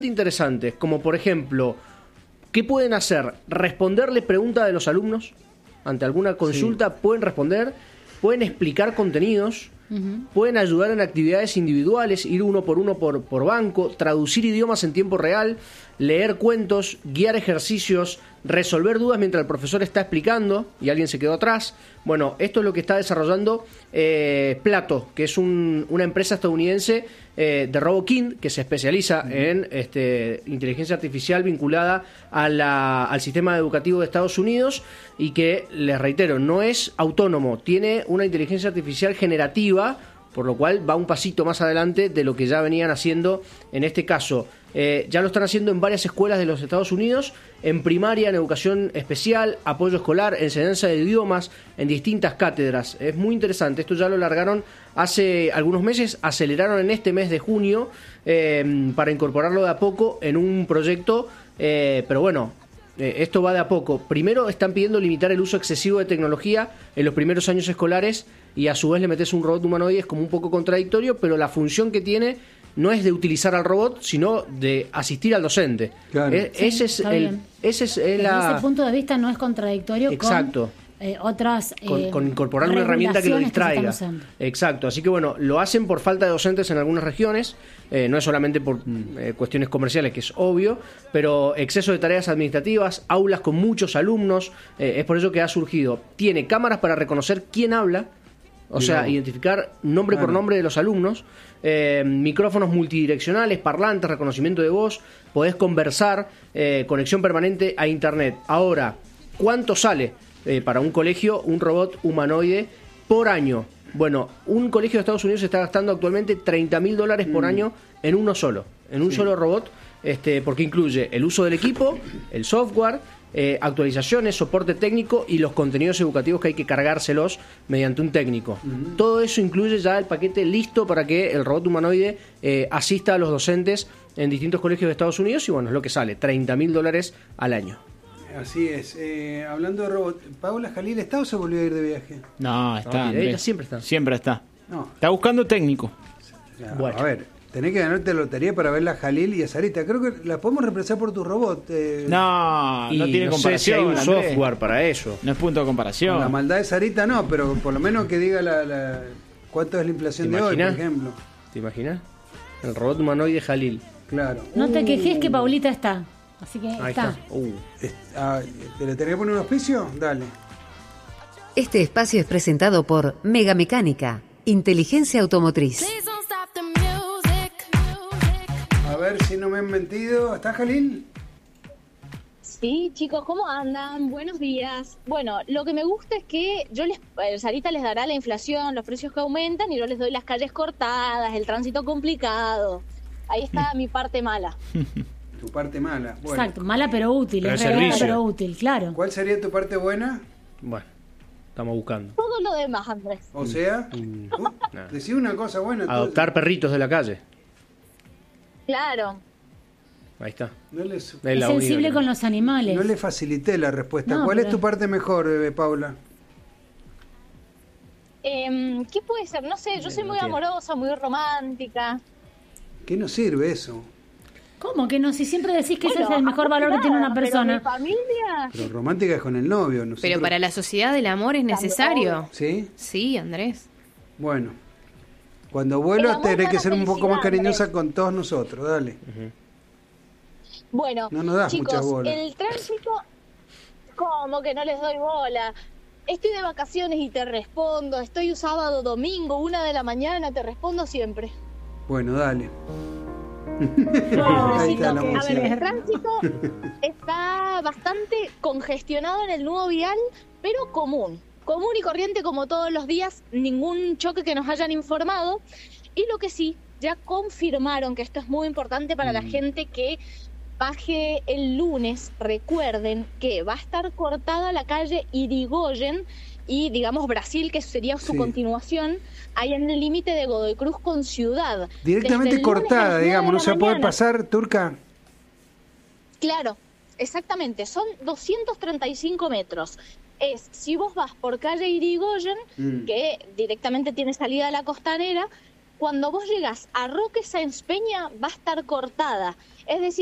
interesantes, como por ejemplo, ¿qué pueden hacer? Responderle preguntas de los alumnos ante alguna consulta, pueden responder, pueden explicar contenidos, pueden ayudar en actividades individuales, ir uno por banco, traducir idiomas en tiempo real, leer cuentos, guiar ejercicios, resolver dudas mientras el profesor está explicando y alguien se quedó atrás. Bueno, esto es lo que está desarrollando Plato, que es una empresa estadounidense de RoboKind, que se especializa en inteligencia artificial vinculada al sistema educativo de Estados Unidos y que, les reitero, no es autónomo, tiene una inteligencia artificial generativa, por lo cual va un pasito más adelante de lo que ya venían haciendo en este caso. Ya lo están haciendo en varias escuelas de los Estados Unidos, en primaria, en educación especial, apoyo escolar, enseñanza de idiomas, en distintas cátedras. Es muy interesante, esto ya lo largaron hace algunos meses, aceleraron en este mes de junio para incorporarlo de a poco en un proyecto, pero bueno, esto va de a poco. Primero están pidiendo limitar el uso excesivo de tecnología en los primeros años escolares y a su vez le metes un robot humanoide, es como un poco contradictorio, pero la función que tiene no es de utilizar al robot, sino de asistir al docente. Claro. Ese es Desde ese punto de vista no es contradictorio. Exacto. Con otras con incorporar una herramienta que lo distraiga. Exacto, así que bueno, lo hacen por falta de docentes en algunas regiones, no es solamente por cuestiones comerciales, que es obvio, pero exceso de tareas administrativas, aulas con muchos alumnos, es por ello que ha surgido. Tiene cámaras para reconocer quién habla, o sea, identificar nombre por nombre de los alumnos, micrófonos multidireccionales, parlantes, reconocimiento de voz, podés conversar, conexión permanente a internet. Ahora, ¿cuánto sale para un colegio un robot humanoide por año? Bueno, un colegio de Estados Unidos está gastando actualmente $30,000 por año en uno solo, en un solo robot, porque incluye el uso del equipo, el software, actualizaciones, soporte técnico y los contenidos educativos que hay que cargárselos mediante un técnico. Todo eso incluye ya el paquete listo para que el robot humanoide asista a los docentes en distintos colegios de Estados Unidos y bueno, es lo que sale, $30,000 al año. Así es. Hablando de robot, ¿Paula Jalil está o se volvió a ir de viaje? No, está. Ella siempre está. Siempre está. No. Está buscando técnico. Ya, Bueno. A ver, tenés que ganarte la lotería para ver a Jalil y a Sarita. Creo que la podemos reemplazar por tu robot. No Y tiene no sé si hay comparación. un Andrés. software para eso. No es punto de comparación. Con la maldad de Sarita no, pero por lo menos que diga cuánto es la inflación de hoy, por ejemplo. ¿Te imaginas? El robot humanoide Jalil. Claro. No te quejes que Paulita está. Así que Ahí está. ¿Te le tenés que poner un auspicio? Dale. Este espacio es presentado por Mega Mecánica, Inteligencia Automotriz. A ver si no me han mentido. ¿Está Jalil? Sí, chicos, ¿cómo andan? Buenos días. Bueno, lo que me gusta es que Sarita les dará la inflación, los precios que aumentan y yo les doy las calles cortadas, el tránsito complicado. Ahí está mi parte mala. Tu parte mala. Bueno. Exacto, mala pero útil, Pero es es real servicio. pero útil, claro. ¿Cuál sería tu parte buena? Bueno, estamos buscando. Todo lo demás, Andrés. O sea, decí una cosa buena. Adoptar perritos de la calle. Claro. Ahí está. No le, Es Es la sensible única. con los animales. no le facilité la respuesta. No, ¿Cuál es pero- tu parte mejor, Paula? ¿Qué puede ser? No sé, yo soy muy amorosa, muy romántica. ¿Qué nos sirve eso? ¿Cómo que no? Si siempre decís que ese Bueno, es el mejor valor que tiene una pero persona. mi familia... Pero romántica es con el novio. Nosotros... Pero para la sociedad del amor es necesario. ¿Sí? Sí, Andrés. Bueno. Cuando El vuelvas amor tenés da que la ser un poco más felicidad, cariñosa Andrés. con todos nosotros. Dale. Bueno, No nos das chicos, muchas bolas. el tránsito, ¿cómo que no les doy bola? Estoy de vacaciones y te respondo, estoy sábado, domingo, 1 de la mañana, te respondo siempre. Bueno, dale. Necesito- Ahí está la a ver, música. el tránsito está bastante congestionado en el nudo vial, pero común y corriente como todos los días, ningún choque que nos hayan informado. Y lo que sí, ya confirmaron que esto es muy importante para la gente que baje el lunes. Recuerden que va a estar cortada la calle Irigoyen y, digamos, Brasil, que sería su Sí. continuación, ahí en el límite de Godoy Cruz con Ciudad. Directamente Desde el lunes a cortada, las 9 digamos. de No la se puede mañana. pasar, Turca. Claro, exactamente, son 235 metros. Si vos vas por calle Irigoyen, que directamente tiene salida a la costanera, cuando vos llegas a Roque Sáenz Peña va a estar cortada. Es decir,